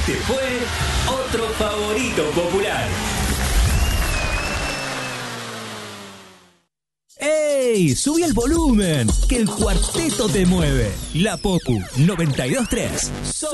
Este fue otro favorito popular. ¡Ey! ¡Subí el volumen! Que el cuarteto te mueve. La Popu 92.3.